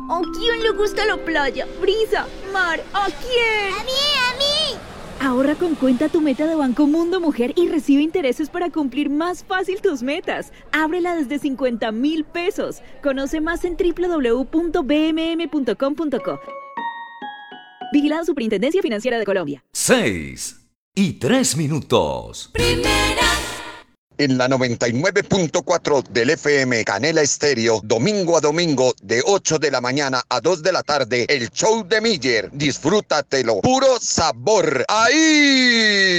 ¿A quién le gusta la playa? Brisa, mar, ¿a quién? ¡A mí! Ahorra con Cuenta Tu Meta de Banco Mundo Mujer y recibe intereses para cumplir más fácil tus metas. Ábrela desde 50.000 pesos. Conoce más en www.bmm.com.co. Vigilado Superintendencia Financiera de Colombia. 6:03. En la 99.4 del FM Canela Estéreo, domingo a domingo, de 8 de la mañana a 2 de la tarde, el show de Miller. Disfrútatelo. Puro sabor. ¡Ahí!